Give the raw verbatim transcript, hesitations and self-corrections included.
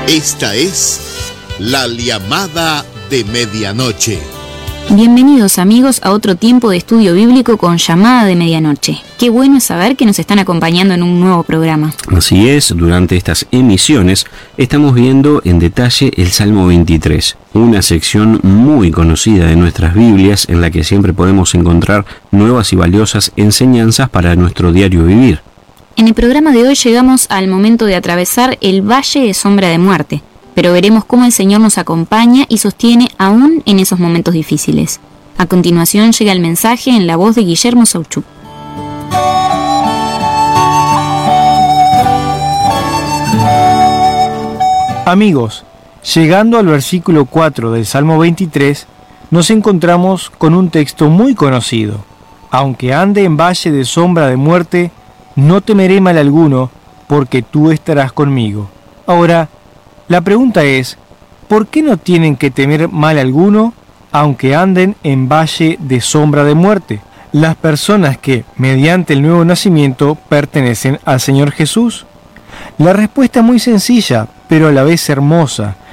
Esta es La Llamada de Medianoche. Bienvenidos amigos a otro tiempo de estudio bíblico con Llamada de Medianoche. Qué bueno es saber que nos están acompañando en un nuevo programa. Así es, durante estas emisiones estamos viendo en detalle el Salmo veintitrés, una sección muy conocida de nuestras Biblias en la que siempre podemos encontrar nuevas y valiosas enseñanzas para nuestro diario vivir. En el programa de hoy llegamos al momento de atravesar el Valle de Sombra de Muerte, pero veremos cómo el Señor nos acompaña y sostiene aún en esos momentos difíciles. A continuación llega el mensaje en la voz de Guillermo Sauchuk. Amigos, llegando al versículo cuatro del Salmo veintitrés, nos encontramos con un texto muy conocido. Aunque ande en valle de sombra de muerte, no temeré mal alguno, porque tú estarás conmigo. Ahora, la pregunta es, ¿por qué no tienen que temer mal alguno, aunque anden en valle de sombra de muerte? Las personas que, mediante el nuevo nacimiento, pertenecen al Señor Jesús. La respuesta es muy sencilla, pero a la vez hermosa.